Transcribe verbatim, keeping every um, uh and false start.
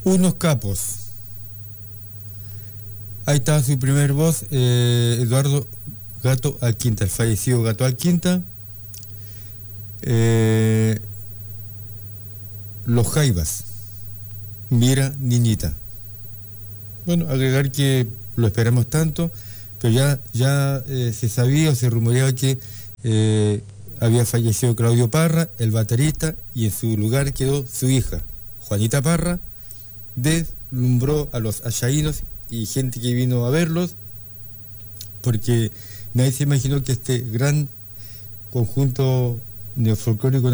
Unos capos. Ahí estaba su primer voz, eh, Eduardo Gato Alquinta, el fallecido Gato Alquinta. Eh, los Jaivas. Mira, niñita. Bueno, agregar que lo esperamos tanto, pero ya, ya eh, se sabía o se rumoreaba que eh, había fallecido Claudio Parra, el baterista, y en su lugar quedó su hija, Juanita Parra. Deslumbró a los ayaínos y gente que vino a verlos, porque nadie se imaginó que este gran conjunto neofolclórico